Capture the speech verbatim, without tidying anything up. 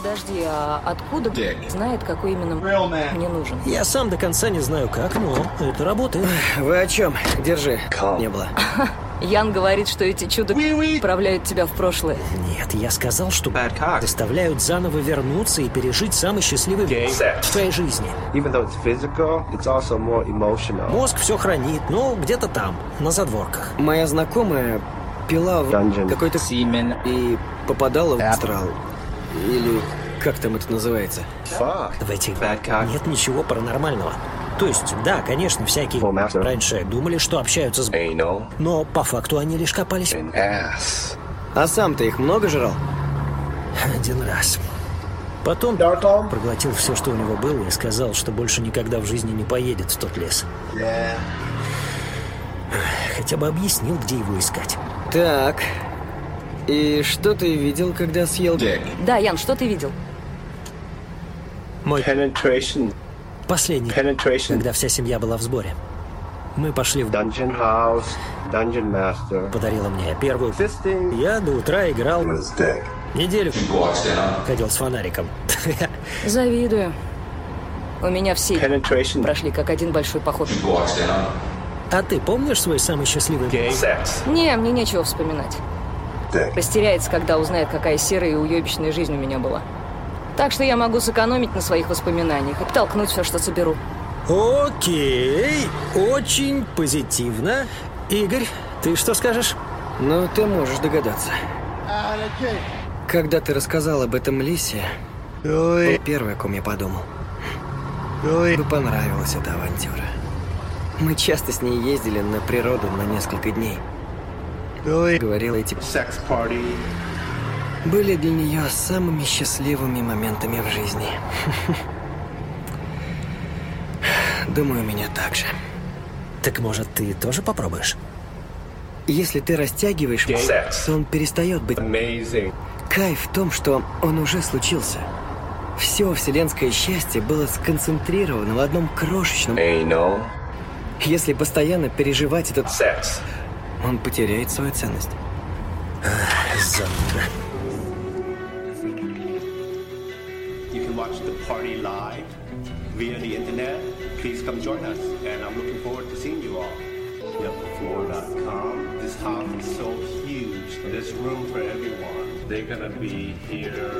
Подожди, а откуда знает, какой именно мне нужен? Я сам до конца не знаю как, но это работает. Вы о чем? Держи. Не было. Ян говорит, что эти чудо отправляют тебя в прошлое. Нет, я сказал, что заставляют заново вернуться и пережить самый счастливый день в твоей жизни. Мозг все хранит, но где-то там, на задворках. Моя знакомая пила в какой-то семен и попадала в астрал. Или как там это называется? В этих нет ничего паранормального. То есть, да, конечно, всякие раньше думали, что общаются с... Но по факту они лишь копались. А сам-то их много жрал? Один раз. Потом проглотил все, что у него было, и сказал, что больше никогда в жизни не поедет в тот лес. Хотя бы объяснил, где его искать. Так, и что ты видел, когда съел? Да, Ян, что ты видел? Мой последний, когда вся семья была в сборе. Мы пошли в Dungeon House, Dungeon Master. Подарила мне первую. Я до утра играл. Неделю ходил с фонариком. Завидую. У меня все прошли как один большой поход. А ты помнишь свой самый счастливый день? Не, мне нечего вспоминать. Растеряется, когда узнает, какая серая и уебищная жизнь у меня была. Так что я могу сэкономить на своих воспоминаниях и толкнуть все, что соберу. Окей, очень позитивно. Игорь, ты что скажешь? Ну, ты можешь догадаться. Когда ты рассказал об этом Лисе, первое, о ком я подумал. Мне понравилась эта авантюра. Мы часто с ней ездили на природу на несколько дней. Говорила эти... были для нее самыми счастливыми моментами в жизни. Думаю, у меня так же. Так может, ты тоже попробуешь? Если ты растягиваешь, то он перестает быть... Amazing. Кайф в том, что он уже случился. Все вселенское счастье было сконцентрировано в одном крошечном... Anal. Если постоянно переживать этот... Sex. Он потеряет свою ценность. Зануда. You can watch the party live via the internet. Please come join us, and I'm looking forward to seeing you all. Yep four dot com. This house is so huge. There's room for everyone. They're gonna be here.